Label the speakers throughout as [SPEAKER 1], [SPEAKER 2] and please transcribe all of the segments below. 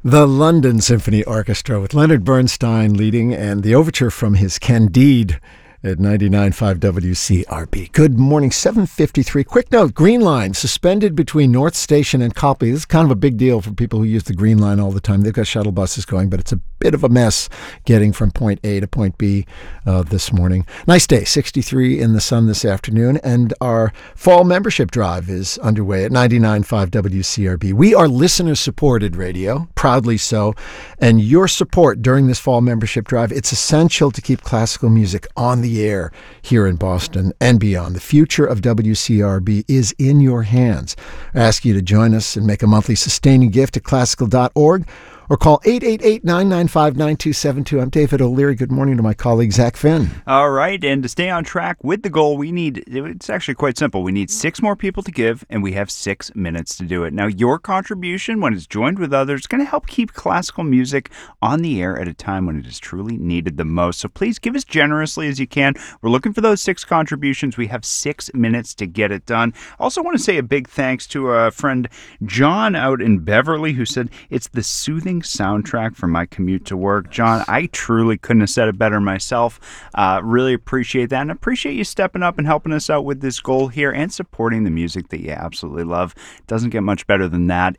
[SPEAKER 1] The London Symphony Orchestra with Leonard Bernstein leading and the overture from his Candide at 99.5 WCRB. Good morning, 7:53. Quick note, Green Line suspended between North Station and Copley. This is kind of a big deal for people who use the Green Line all the time. They've got shuttle buses going, but it's a bit of a mess getting from point A to point B this morning. Nice day, 63 in the sun this afternoon, and our fall membership drive is underway at 99.5 WCRB. We are listener-supported radio, proudly so, and your support during this fall membership drive, it's essential to keep classical music on the air here in Boston and beyond. The future of WCRB is in your hands. I ask you to join us and make a monthly sustaining gift at classical.org or call 888-995-9272. I'm David O'Leary. Good morning to my colleague, Zach Finn.
[SPEAKER 2] All right, and to stay on track with the goal, it's actually quite simple. We need 6 more people to give, and we have 6 minutes to do it. Now, your contribution, when it's joined with others, is going to help keep classical music on the air at a time when it is truly needed the most. So please give as generously as you can. We're looking for those 6 contributions. We have 6 minutes to get it done. I also want to say a big thanks to a friend, John, out in Beverly, who said it's the soothing soundtrack for my commute to work. John, I truly couldn't have said it better myself. Really appreciate that, and appreciate you stepping up and helping us out with this goal here and supporting the music that you absolutely love. It doesn't get much better than that.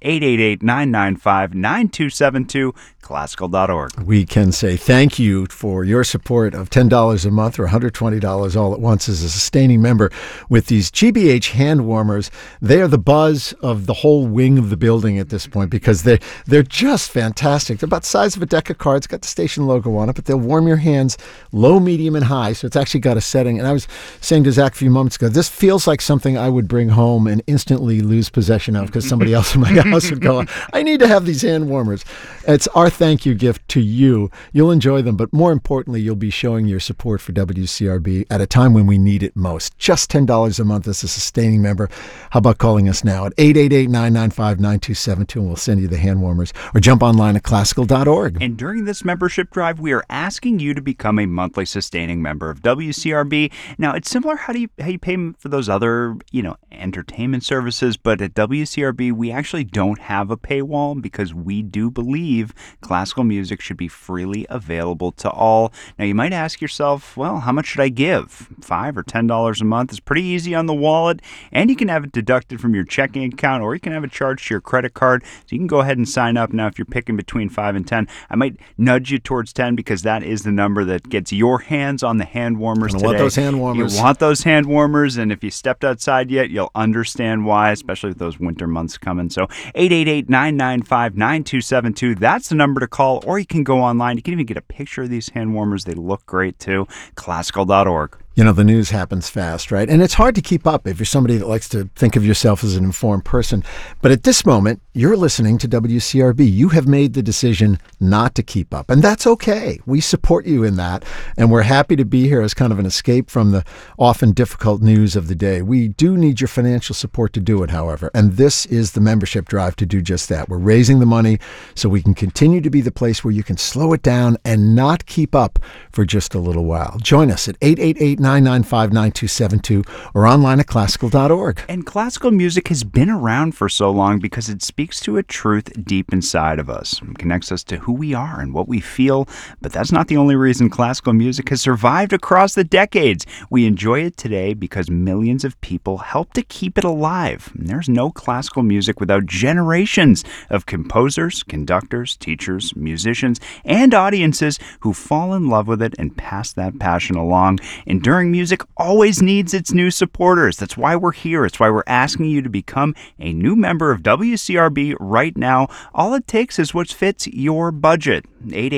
[SPEAKER 2] 888-995-9272, classical.org.
[SPEAKER 1] We can say thank you for your support of $10 a month or $120 all at once as a sustaining member with these GBH hand warmers. They are the buzz of the whole wing of the building at this point because they're just fantastic. They're about the size of a deck of cards, got the station logo on it, but they'll warm your hands low, medium, and high, so it's actually got a setting. And I was saying to Zach a few moments ago, this feels like something I would bring home and instantly lose possession of because somebody else in my house would go, I need to have these hand warmers. It's our thank you gift to you. You'll enjoy them, but more importantly, you'll be showing your support for WCRB at a time when we need it most. Just $10 a month as a sustaining member. How about calling us now at 888-995-9272 and we'll send you the hand warmers, or jump online at classical.org.
[SPEAKER 2] And during this membership drive, we are asking you to become a monthly sustaining member of WCRB. Now, it's similar how you pay for those other, entertainment services, but at WCRB, we actually don't have a paywall because we do believe classical music should be freely available to all. Now, you might ask yourself, well, how much should I give? $5 or $10 a month is pretty easy on the wallet, and you can have it deducted from your checking account, or you can have it charged to your credit card. So you can go ahead and sign up. Now, if you're picking between 5 and 10, I might nudge you towards 10 because that is the number that gets your hands on the hand warmers today.
[SPEAKER 1] You want those hand warmers.
[SPEAKER 2] You want those hand warmers, and if you stepped outside yet, you'll understand why, especially with those winter months coming. So 888-995-9272, that's the number to call, or you can go online. You can even get a picture of these hand warmers. They look great too. Classical.org.
[SPEAKER 1] The news happens fast, right? And it's hard to keep up if you're somebody that likes to think of yourself as an informed person. But at this moment, you're listening to WCRB. You have made the decision not to keep up, and that's okay. We support you in that, and we're happy to be here as kind of an escape from the often difficult news of the day. We do need your financial support to do it, however, and this is the membership drive to do just that. We're raising the money so we can continue to be the place where you can slow it down and not keep up for just a little while. Join us at 888-995-9272 or online at classical.org.
[SPEAKER 2] And classical music has been around for so long because it speaks to a truth deep inside of us. It connects us to who we are and what we feel, but that's not the only reason classical music has survived across the decades. We enjoy it today because millions of people help to keep it alive. And there's no classical music without generations of composers, conductors, teachers, musicians, and audiences who fall in love with it and pass that passion along. Enduring music always needs its new supporters. That's why we're here. It's why we're asking you to become a new member of WCRB right now. All it takes is what fits your budget.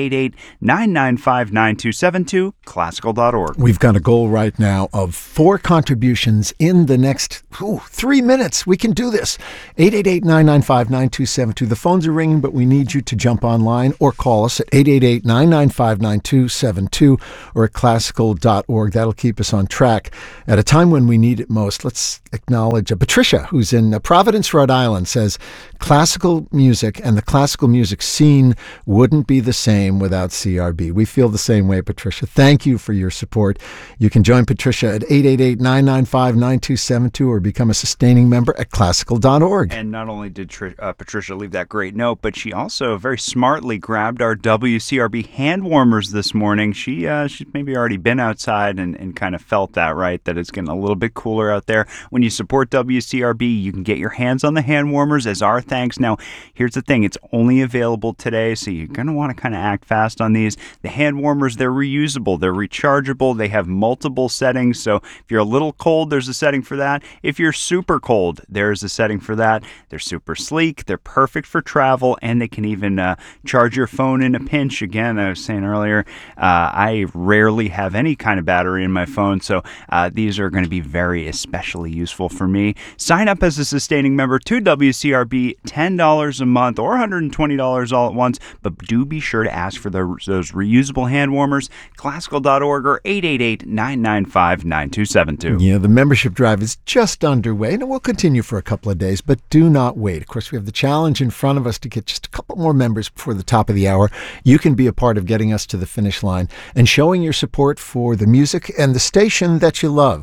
[SPEAKER 2] 888-995-9272, classical.org.
[SPEAKER 1] We've got a goal right now of 4 contributions in the next 3 minutes. We can do this. 888-995-9272. The phones are ringing, but we need you to jump online or call us at 888-995-9272 or at classical.org. That'll keep us on track at a time when we need it most. Let's acknowledge Patricia, who's in Providence, Rhode Island, says classical music and the classical music scene wouldn't be the same without CRB. We feel the same way, Patricia. Thank you for your support. You can join Patricia at 888-995-9272 or become a sustaining member at classical.org.
[SPEAKER 2] And not only did Patricia leave that great note, but she also very smartly grabbed our WCRB hand warmers this morning. She's maybe already been outside and kind of felt that, right? That it's getting a little bit cooler out there. When you support WCRB, you can get your hands on the hand warmers as our thanks. Now, here's the thing. It's only available today, so you're going to want to kind of act fast on these. The hand warmers, they're reusable. They're rechargeable. They have multiple settings. So if you're a little cold, there's a setting for that. If you're super cold, there's a setting for that. They're super sleek. They're perfect for travel, and they can even charge your phone in a pinch. Again, I was saying earlier, I rarely have any kind of battery in my phone, so these are going to be very especially useful for me. Sign up as a sustaining member to WCRB, $10 a month or $120 all at once, but do be sure to ask for those reusable hand warmers. Classical.org or 888-995-9272.
[SPEAKER 1] Yeah, the membership drive is just underway, and it will continue for a couple of days, but do not wait. Of course, we have the challenge in front of us to get just a couple more members before the top of the hour. You can be a part of getting us to the finish line and showing your support for the music and the station that you love.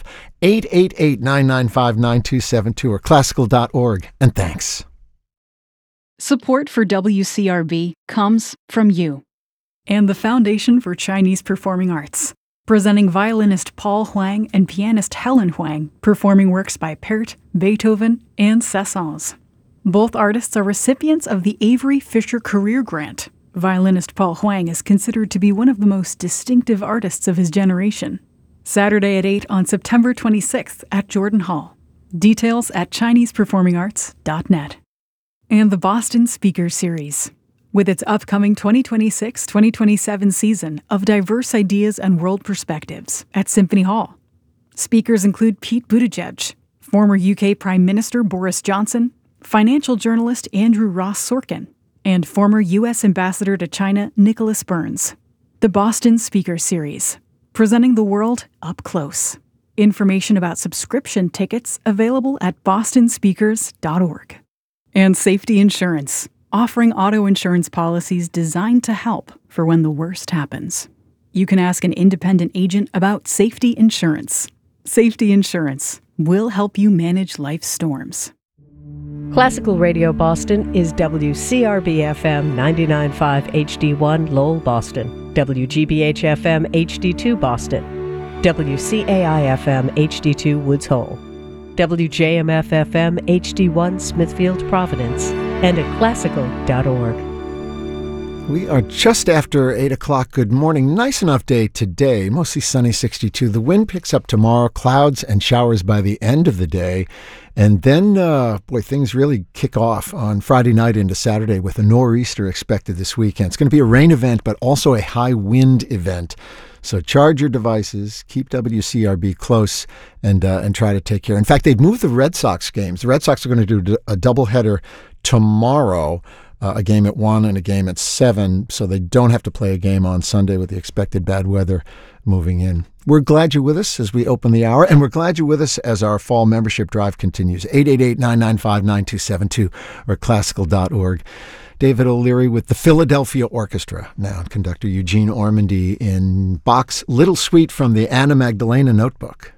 [SPEAKER 1] 888-995-9272 or classical.org. And thanks.
[SPEAKER 3] Support for WCRB comes from you and the Foundation for Chinese Performing Arts, presenting violinist Paul Huang and pianist Helen Huang performing works by Pärt, Beethoven, and Saint-Saëns. Both artists are recipients of the Avery Fisher Career Grant. Violinist Paul Huang is considered to be one of the most distinctive artists of his generation. Saturday at 8 on September 26th at Jordan Hall. Details at ChinesePerformingArts.net. And the Boston Speaker Series, with its upcoming 2026-2027 season of diverse ideas and world perspectives at Symphony Hall. Speakers include Pete Buttigieg, former UK Prime Minister Boris Johnson, financial journalist Andrew Ross Sorkin, and former U.S. Ambassador to China Nicholas Burns. The Boston Speaker Series, presenting the world up close. Information about subscription tickets available at bostonspeakers.org. And Safety Insurance, offering auto insurance policies designed to help for when the worst happens. You can ask an independent agent about Safety Insurance. Safety Insurance will help you manage life's storms.
[SPEAKER 4] Classical Radio Boston is WCRB-FM 99.5 HD1 Lowell, Boston, WGBH-FM HD2 Boston, WCAI-FM HD2 Woods Hole, WJMF-FM HD1 Smithfield, Providence, and at classical.org.
[SPEAKER 1] We are just after 8 o'clock. Good morning. Nice enough day today. Mostly sunny, 62. The wind picks up tomorrow. Clouds and showers by the end of the day. And then, things really kick off on Friday night into Saturday with a nor'easter expected this weekend. It's going to be a rain event, but also a high wind event. So charge your devices, keep WCRB close, and try to take care. In fact, they've moved the Red Sox games. The Red Sox are going to do a doubleheader tomorrow, a game at 1 and a game at 7, so they don't have to play a game on Sunday with the expected bad weather moving in. We're glad you're with us as we open the hour, and we're glad you're with us as our fall membership drive continues. 888-995-9272 or classical.org. David O'Leary with the Philadelphia Orchestra now, and conductor Eugene Ormandy in Bach's Little Suite from the Anna Magdalena Notebook.